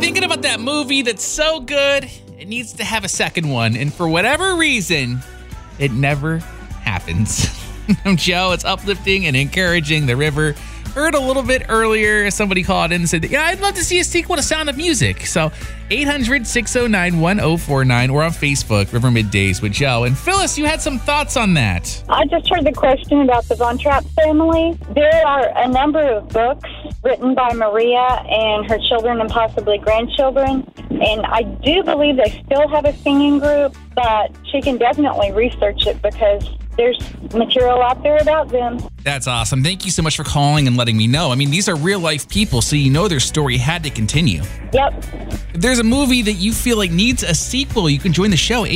thinking about that movie that's so good, it needs to have a second one. And for whatever reason, it never happens. I'm Joe. It's uplifting and encouraging. The River. Heard a little bit earlier, somebody called in and said, yeah, I'd love to see a sequel to Sound of Music. So 800-609-1049 or on Facebook, River Middays with Joe. And Phyllis, you had some thoughts on that. I just heard the question about the Von Trapp family. There are a number of books written by Maria and her children and possibly grandchildren. And I do believe they still have a singing group, but she can definitely research it because there's material out there about them. That's awesome. Thank you so much for calling and letting me know. I mean, these are real life people, so you know their story had to continue. Yep. If there's a movie that you feel like needs a sequel, you can join the show,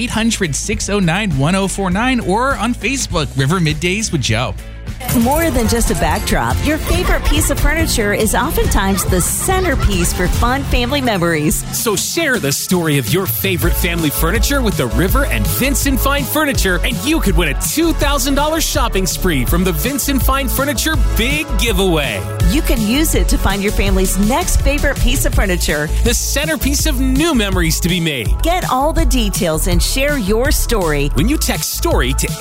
800-609-1049 or on Facebook, River Middays with Joe. More than just a backdrop, your favorite piece of furniture is oftentimes the centerpiece for fun family memories. So share the story of your favorite family furniture with the River and Vincent Fine Furniture, and you could win a $2,000 shopping spree from the Vincent Fine Furniture Big Giveaway. You can use it to find your family's next favorite piece of furniture, the centerpiece of new memories to be made. Get all the details and share your story when you text STORY to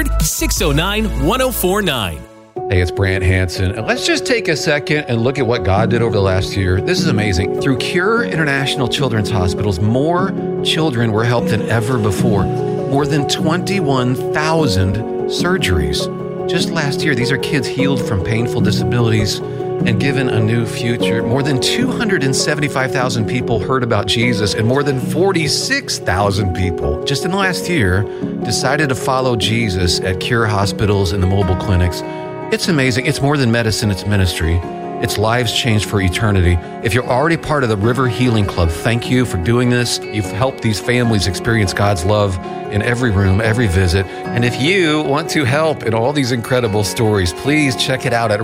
800-609-1049. Hey, it's Brant Hansen. And let's just take a second and look at what God did over the last year. This is amazing. Through Cure International Children's Hospitals, more children were helped than ever before. More than 21,000 surgeries. Just last year, these are kids healed from painful disabilities and given a new future. More than 275,000 people heard about Jesus, and more than 46,000 people just in the last year decided to follow Jesus at Cure hospitals and the mobile clinics. It's amazing. It's more than medicine, it's ministry. It's lives changed for eternity. If you're already part of the River Healing Club, thank you for doing this. You've helped these families experience God's love in every room, every visit. And if you want to help in all these incredible stories, please check it out at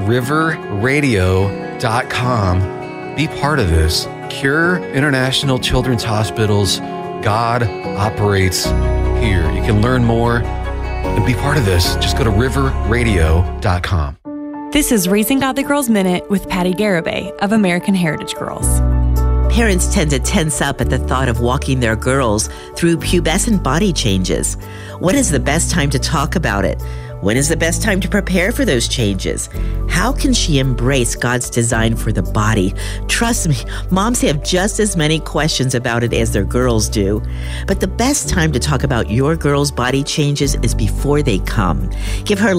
riverradio.com. Be part of this. Cure International Children's Hospitals. God operates here. You can learn more and be part of this. Just go to riverradio.com. This is Raising Godly Girls Minute with Patty Garibay of American Heritage Girls. Parents tend to tense up at the thought of walking their girls through pubescent body changes. When is the best time to talk about it? When is the best time to prepare for those changes? How can she embrace God's design for the body? Trust me, moms have just as many questions about it as their girls do. But the best time to talk about your girl's body changes is before they come. Give her